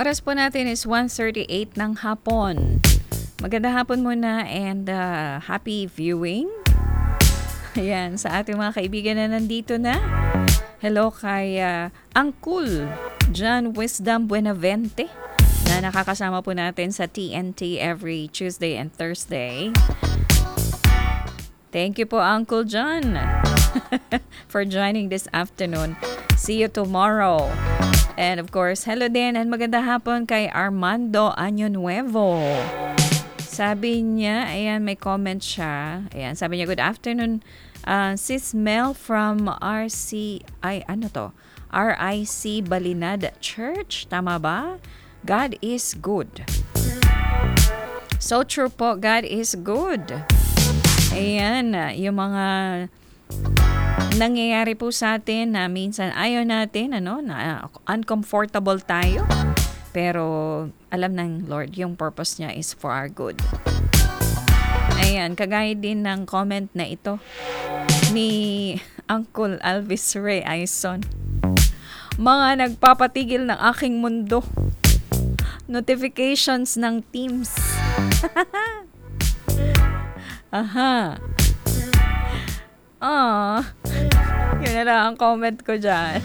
Oras po natin is 1:38 ng hapon. Magandang hapon muna and happy viewing. Ayan, sa ating mga kaibigan na nandito na. Hello kay Uncle John Wisdom Buenavente na nakakasama po natin sa TNT every Tuesday and Thursday. Thank you po, Uncle John, for joining this afternoon. See you tomorrow. And of course, hello din and magandang hapon kay Armando Año Nuevo. Sabi niya, ayan, may comment siya. Ayan, sabi niya, good afternoon, Sis Mel from RIC Balinad Church. Tama ba? God is good. So true po, God is good. Ayan, yung mga nangyayari po sa atin na minsan ayaw natin, na uncomfortable tayo. Pero alam ng Lord, yung purpose niya is for our good. Ayan, kagaya din ng comment na ito ni Uncle Alvis Ray Aison. Mga nagpapatigil ng aking mundo. Notifications ng Teams. Aha. Yun na lang ang comment ko dyan.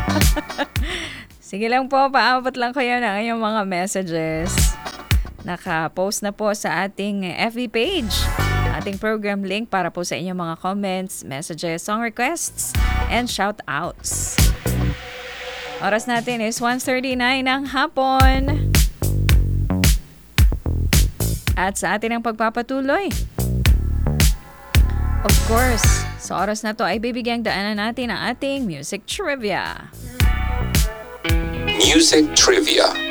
Sige lang po, paabot lang kayo ng inyong mga messages. Naka-post na po sa ating FB page, ating program link para po sa inyong mga comments, messages, song requests, and shout-outs. Oras natin is 1:39 ng hapon. At sa atin ang pagpapatuloy, of course, sa oras na to ay bibigyang daanan natin ang ating music trivia. Music Trivia.